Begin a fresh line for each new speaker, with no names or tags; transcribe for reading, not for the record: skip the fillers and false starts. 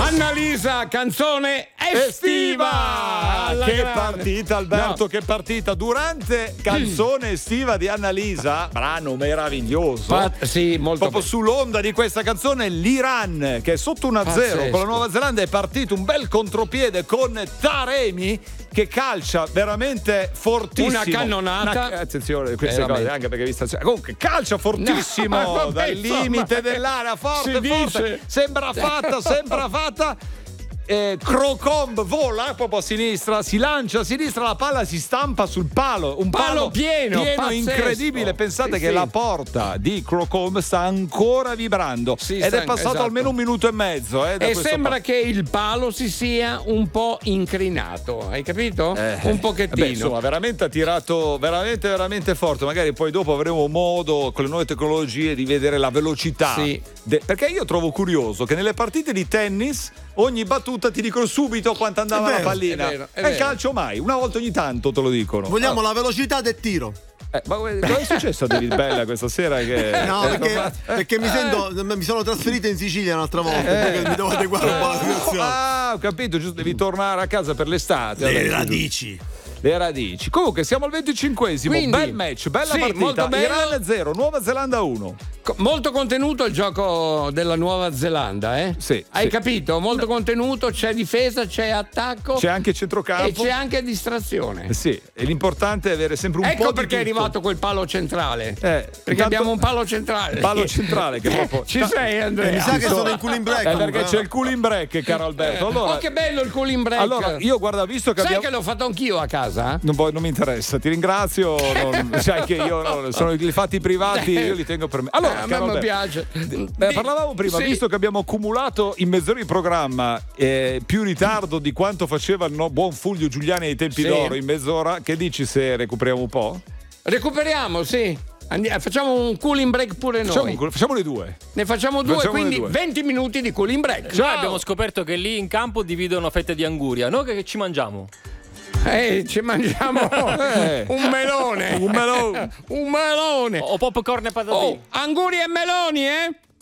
Annalisa, canzone estiva.
Che partita, Alberto, no. Che partita. Durante canzone estiva di Annalisa, brano meraviglioso.
Sì, molto
proprio sull'onda di questa canzone, l'Iran, che è sotto 1-0 con la Nuova Zelanda, è partito un bel contropiede con Taremi che calcia veramente fortissimo.
Una cannonata.
Attenzione, queste cose, anche perché comunque calcia fortissimo dal limite dell'area, forte. Sembra fatta. Crocombe vola proprio a sinistra, si lancia a sinistra, la palla si stampa sul palo, un palo pieno incredibile. Pensate che la porta di Crocombe sta ancora vibrando ed è passato almeno 1 minuto e mezzo
e sembra che il palo si sia un po' incrinato, hai capito? Un pochettino.
Insomma, veramente ha tirato veramente forte. Magari poi dopo avremo modo con le nuove tecnologie di vedere la velocità, perché io trovo curioso che nelle partite di tennis ogni battuta ti dicono subito quanto andava la pallina. È il calcio mai, una volta ogni tanto te lo dicono.
Vogliamo la velocità del tiro.
Ma cosa è successo a David Bella questa sera?
No, perché mi sono trasferito in Sicilia un'altra volta, perché mi devo adeguare un po' alla situazione.
Ho capito, giusto, devi tornare a casa per l'estate.
Le radici.
Comunque siamo al 25esimo.
Quindi,
bel match, bella partita. Iran 0, Nuova Zelanda 1.
Molto contenuto il gioco della Nuova Zelanda, eh?
Sì.
Hai capito? Molto contenuto, c'è difesa, c'è attacco.
C'è anche centrocampo.
E c'è anche distrazione.
Sì, e l'importante è avere sempre un po' di
Ecco perché è arrivato quel palo centrale.
Perché
abbiamo un palo centrale.
Il palo centrale che proprio...
Ci sei, Andrea?
Mi sa che sono in cooling break.
Perché c'è il cooling break, caro Alberto. Allora,
che bello il cooling break.
Allora, io guarda, visto che
sai che l'ho fatto anch'io a casa?
Non mi interessa, ti ringrazio. Sai che io sono i fatti privati, io li tengo per me. Allora,
a me mi piace.
Parlavamo prima, visto che abbiamo accumulato in mezz'ora di programma più ritardo di quanto faceva il buon Fulvio Giuliani ai tempi d'oro in mezz'ora, che dici se recuperiamo un po'?
Recuperiamo, sì. Facciamo un cooling break pure noi.
Facciamole 2.
Ne facciamo 2, quindi 20 minuti di cooling break.
Noi abbiamo scoperto che lì in campo dividono fette di anguria. Noi che ci mangiamo?
Ci mangiamo un melone.
Un melone.
Un melone.
O popcorn e patatine.
Anguria e meloni,